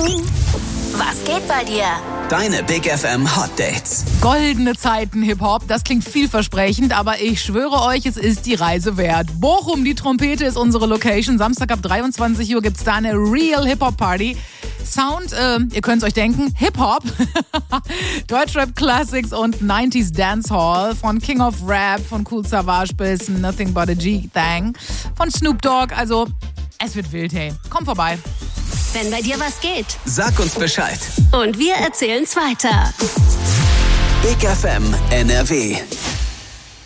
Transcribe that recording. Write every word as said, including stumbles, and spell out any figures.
Was geht bei dir? Deine Big F M Hot Dates. Goldene Zeiten Hip-Hop, das klingt vielversprechend, aber ich schwöre euch, es ist die Reise wert. Bochum, die Trompete ist unsere Location. Samstag ab dreiundzwanzig Uhr gibt's da eine Real Hip-Hop-Party. Sound, äh, ihr könnt's euch denken, Hip-Hop. Deutschrap Classics und neunziger Dancehall. Von King of Rap, von Kool Savas bis Nothing But a G-Thang. Von Snoop Dogg, also es wird wild, hey. Komm vorbei. Wenn bei dir was geht. Sag uns Bescheid. Und wir erzählen's weiter. Big F M N R W.